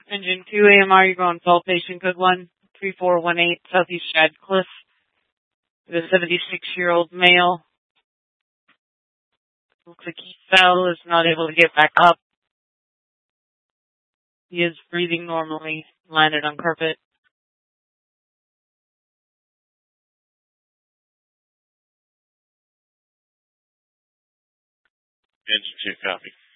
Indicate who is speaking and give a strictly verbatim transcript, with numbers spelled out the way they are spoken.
Speaker 1: Engine two A M R, you're going call patient code one three four one eight Southeast Shadcliffe. The seventy-six-year-old male. Looks like he fell, is not able to get back up. He is breathing normally, landed on carpet.
Speaker 2: Engine two, copy.